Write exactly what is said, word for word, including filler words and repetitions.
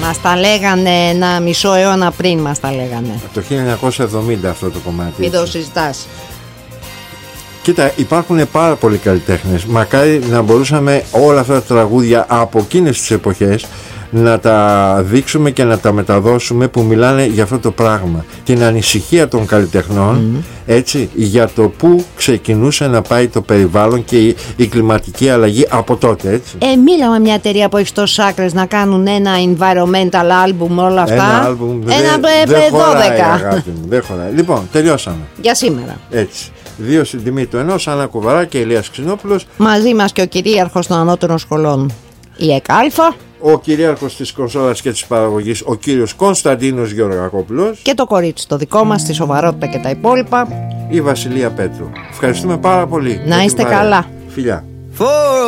Μας τα λέγανε ένα μισό αιώνα πριν, μας τα λέγανε. Από το χίλια εννιακόσια εβδομήντα αυτό το κομμάτι. Μην το συζητάς. Κοίτα, υπάρχουν πάρα πολλοί καλλιτέχνες. Μακάρι να μπορούσαμε όλα αυτά τα τραγούδια από εκείνες τις εποχές να τα δείξουμε και να τα μεταδώσουμε, που μιλάνε για αυτό το πράγμα, την ανησυχία των καλλιτεχνών, mm. έτσι, για το που ξεκινούσε να πάει το περιβάλλον και η, η κλιματική αλλαγή από τότε, έτσι. Ε, μίλα με μια εταιρεία που έχει τόσες άκρες να κάνουν ένα environmental album, όλα αυτά. Ένα album, ένα δεν δε δώδεκα. Αγάπη μου, δεν χωράει. Λοιπόν, τελειώσαμε. Για σήμερα. Έτσι. Δύο στην τιμή του ενός, Άννα Κουβαρά και Ηλίας Ξινόπουλος. Μαζί μας και ο κυρίαρχος των ανώτερων σχολών, η ΕΚΑΛΦΑ. Ο κυρίαρχος της κονσόλας και της παραγωγής, ο κύριος Κωνσταντίνος Γεωργακόπουλος. Και το κορίτσι το δικό μας, τη σοβαρότητα και τα υπόλοιπα, η Βασιλεία Πέτρου. Ευχαριστούμε πάρα πολύ. Να είστε καλά. Φιλιά.